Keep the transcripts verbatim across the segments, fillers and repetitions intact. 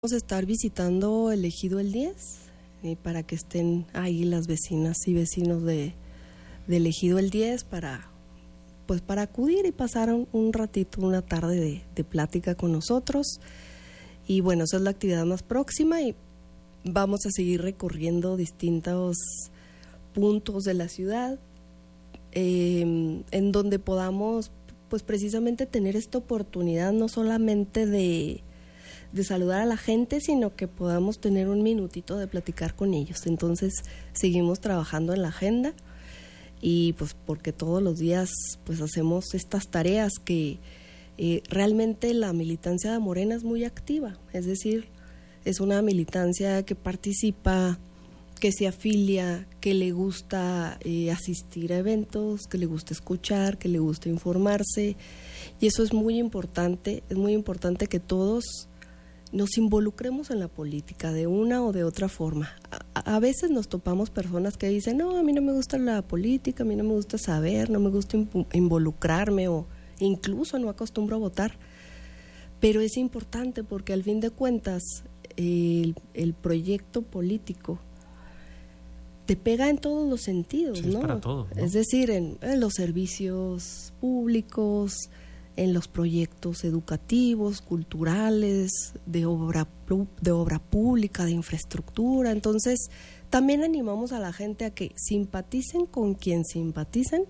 Vamos a estar visitando el Ejido El diez eh, para que estén ahí las vecinas y vecinos de del Ejido El diez para pues para acudir y pasar un, un ratito, una tarde de, de plática con nosotros. Y bueno, esa es la actividad más próxima y vamos a seguir recorriendo distintos puntos de la ciudad eh, en donde podamos pues precisamente tener esta oportunidad no solamente de de saludar a la gente, sino que podamos tener un minutito de platicar con ellos. Entonces, seguimos trabajando en la agenda y pues porque todos los días pues hacemos estas tareas que eh, realmente la militancia de Morena es muy activa, es decir, es una militancia que participa, que se afilia, que le gusta eh, asistir a eventos, que le gusta escuchar, que le gusta informarse, y eso es muy importante, es muy importante que todos nos involucremos en la política de una o de otra forma. A, a veces nos topamos personas que dicen, no, a mí no me gusta la política, a mí no me gusta saber, no me gusta involucrarme o incluso no acostumbro a votar. Pero es importante porque al fin de cuentas el, el proyecto político te pega en todos los sentidos, sí, ¿no? Es para todo, ¿no? Es decir, en, en los servicios públicos, en los proyectos educativos, culturales, de obra, de obra pública, de infraestructura. Entonces, también animamos a la gente a que simpaticen con quien simpaticen.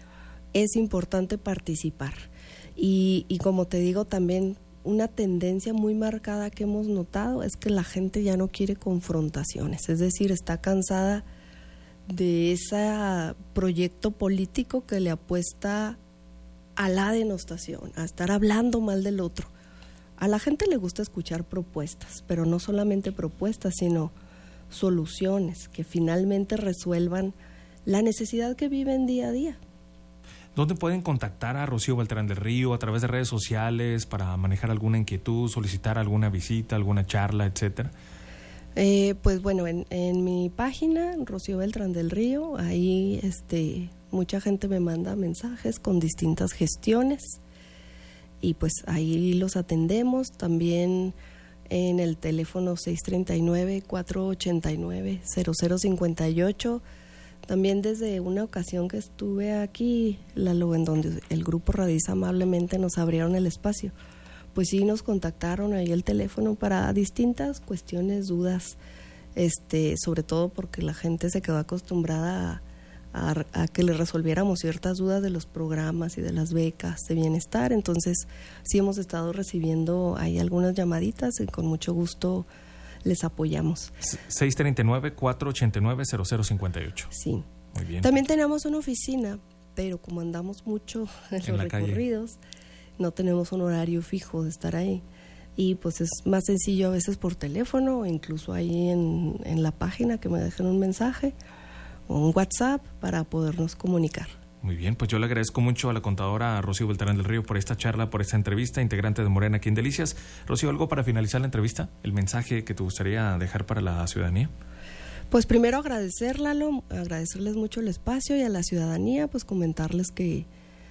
Es importante participar. Y, y como te digo, también una tendencia muy marcada que hemos notado es que la gente ya no quiere confrontaciones, es decir, está cansada de ese proyecto político que le apuesta a la denostación, a estar hablando mal del otro. A la gente le gusta escuchar propuestas, pero no solamente propuestas, sino soluciones que finalmente resuelvan la necesidad que viven día a día. ¿Dónde pueden contactar a Rocío Beltrán del Río? ¿A través de redes sociales para manejar alguna inquietud, solicitar alguna visita, alguna charla, etcétera? Eh, pues bueno, en, en mi página, Rocío Beltrán del Río, ahí este, mucha gente me manda mensajes con distintas gestiones y pues ahí los atendemos. También en el teléfono seis tres nueve, cuatro ocho nueve, cero cero cinco ocho. También desde una ocasión que estuve aquí, Lalo, en donde el Grupo Radiza amablemente nos abrieron el espacio, pues sí nos contactaron ahí el teléfono para distintas cuestiones, dudas, este, sobre todo porque la gente se quedó acostumbrada a, a, a que le resolviéramos ciertas dudas de los programas y de las becas de bienestar. Entonces sí hemos estado recibiendo ahí algunas llamaditas y con mucho gusto les apoyamos. seis tres nueve, cuatro ocho nueve, cero cero cinco ocho. Sí. Muy bien. También tenemos una oficina, pero como andamos mucho en, en los recorridos, calle, no tenemos un horario fijo de estar ahí. Y pues es más sencillo a veces por teléfono, o incluso ahí en, en la página que me dejen un mensaje o un WhatsApp para podernos comunicar. Muy bien, pues yo le agradezco mucho a la contadora Rocío Beltrán del Río por esta charla, por esta entrevista, integrante de Morena aquí en Delicias. Rocío, ¿algo para finalizar la entrevista? ¿El mensaje que te gustaría dejar para la ciudadanía? Pues primero agradecerlo, agradecerles mucho el espacio y a la ciudadanía, pues comentarles que,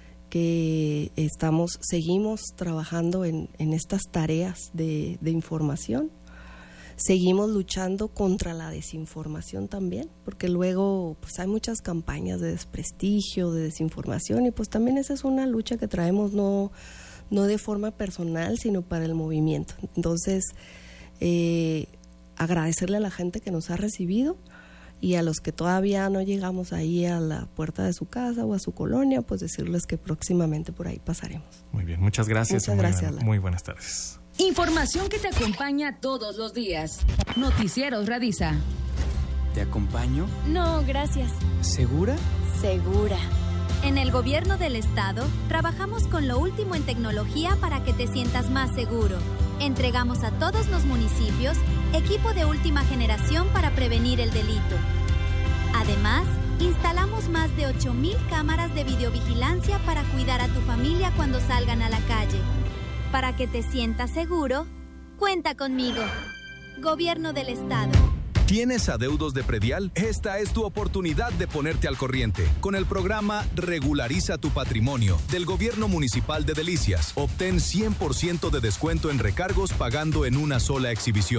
que estamos, seguimos trabajando en, en estas tareas de, de información. Seguimos luchando contra la desinformación también, porque luego pues hay muchas campañas de desprestigio, de desinformación, y pues también esa es una lucha que traemos no, no de forma personal, sino para el movimiento. Entonces, eh, agradecerle a la gente que nos ha recibido y a los que todavía no llegamos ahí a la puerta de su casa o a su colonia, pues decirles que próximamente por ahí pasaremos. Muy bien, muchas gracias. Muchas gracias. Muy, muy buenas tardes. Información que te acompaña todos los días. Noticieros Radiza. ¿Te acompaño? No, gracias. ¿Segura? Segura. En el Gobierno del Estado, trabajamos con lo último en tecnología para que te sientas más seguro. Entregamos a todos los municipios equipo de última generación para prevenir el delito. Además, instalamos más de ocho mil cámaras de videovigilancia para cuidar a tu familia cuando salgan a la calle. Para que te sientas seguro, cuenta conmigo. Gobierno del Estado. ¿Tienes adeudos de predial? Esta es tu oportunidad de ponerte al corriente. Con el programa Regulariza tu Patrimonio del Gobierno Municipal de Delicias, obtén cien por ciento de descuento en recargos pagando en una sola exhibición.